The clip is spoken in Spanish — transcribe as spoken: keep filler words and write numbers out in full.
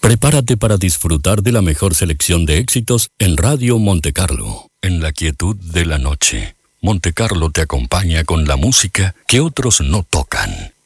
Prepárate para disfrutar de la mejor selección de éxitos en Radio Monte Carlo. En la quietud de la noche, Monte Carlo te acompaña con la música que otros no tocan.